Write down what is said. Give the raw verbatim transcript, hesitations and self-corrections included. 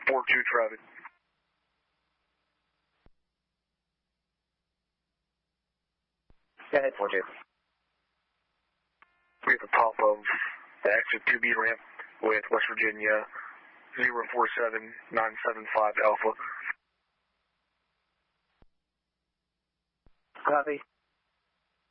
four two traffic. Go ahead, four two. We're at the top of the exit two B ramp with West Virginia zero four seven nine seven five Alpha. Copy.